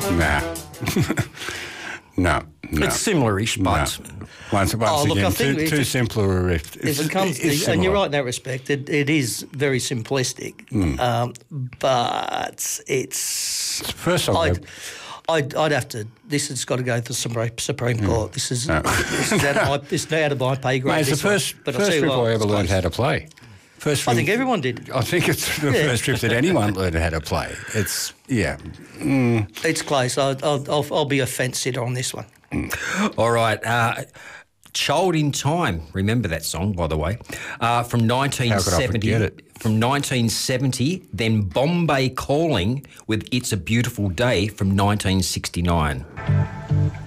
Nah. No. It's similar-ish, but... Once look, I again, think too simple a riff. If it comes to, and you're right in that respect, it is very simplistic, but it's... First song... I'd have to... This has got to go to the Supreme Court. This is out of my pay grade. Mate, it's the first riff I ever learned how to play. I think everyone did. I think it's the first riff that anyone learned how to play. It's, It's close. I'll be a fence sitter on this one. All right. Child in Time. Remember that song, by the way. From 1970. How could I forget it? From 1970. Then Bombay Calling with It's a Beautiful Day from 1969.